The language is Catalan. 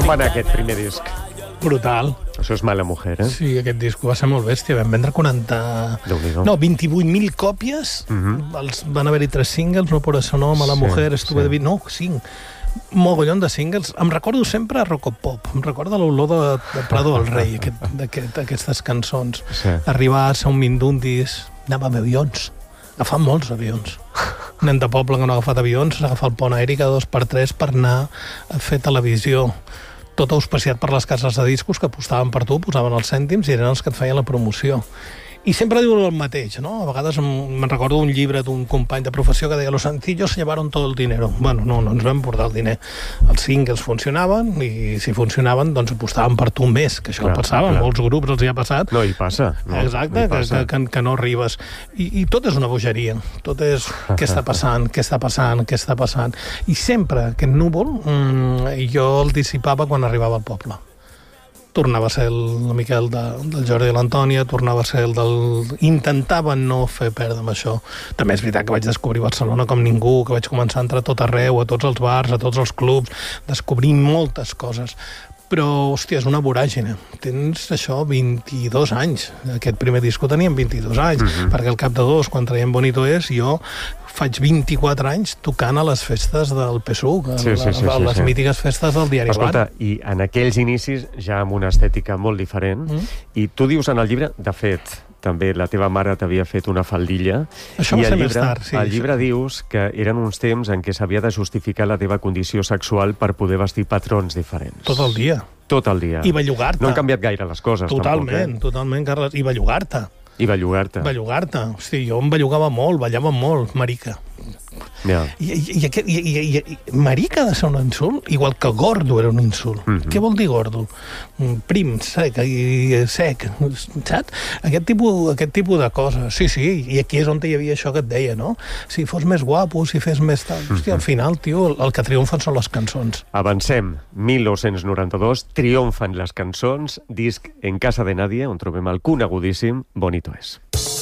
va anar aquest primer disc? Brutal. Això és Mala Mujer, eh? Sí, aquest disc va ser molt bèstia. Vam vendre 28.000 còpies. Van haver-hi 3 singles, No por eso no, Mala Mujer, Estuve de vida... No, 5. Mogollon de singles. Em recordo sempre a Rocopop. Em recorda l'olor de Prado del Rei, d'aquestes cançons. Arribar a ser un Mindundis, anàvem a avions. Agafant molts avions. Nen de poble que no ha agafat avions, agafar el pont aeri cada 2x3 per anar a fer televisió. Tot auspiciat per les cases de discos que apostaven per tu, posaven els cèntims i eren els que et feien la promoció. I sempre diuen el mateix, no? A vegades me'n recordo un llibre d'un company de professió que deia «Los sencillos se llevaron todo el dinero». Bueno, no ens vam portar el diner. Els singles funcionaven i si funcionaven, doncs apostaven per tu més, que això passava, molts grups els hi ha passat. No, hi passa. Exacte, que no arribes. I tot és una bogeria. Tot és què està passant, què està passant, què està passant. I sempre aquest núvol jo el dissipava quan arribava al poble. Tornava a ser el Miquel del Jordi i l'Antònia, tornava a ser el del... Intentava no fer perdre amb això. També és veritat que vaig descobrir Barcelona com ningú, que vaig començar a entrar a tot arreu, a tots els bars, a tots els clubs, descobrint moltes coses. Però, hòstia, és una voràgine. Tens, això, 22 anys. Aquest primer disco teníem 22 anys, perquè al cap de 2, quan traiem Bonito és, jo faig 24 anys tocant a les festes del PSUC, a les mítiques festes del Diari Van. Escolta, i en aquells inicis, ja amb una estètica molt diferent, i tu dius en el llibre, de fet, també la teva mare t'havia fet una faldilla. Això va ser més tard, sí. Al llibre dius que eren uns temps en què s'havia de justificar la teva condició sexual per poder vestir patrons diferents. Tot el dia. Tot el dia. I bellugar-te. No han canviat gaire les coses, totalment, Totalment, Carles. I bellugar-te. Bellugar-te. Hosti, jo em bellugava molt, ballava molt, marica. Yeah. I marica ha de ser un insult, igual que gordo era un insult. Què vol dir gordo? Prim, sec, saps? Aquest tipus de coses. Sí, i aquí és on hi havia això que et deia, no? Si fos més guapo, si fes més tal... Hòstia, al final, tio, el que triomfen són les cançons. Avancem. 1992, triomfen les cançons, disc En casa de nadie, on trobem el conegudíssim Bonito és.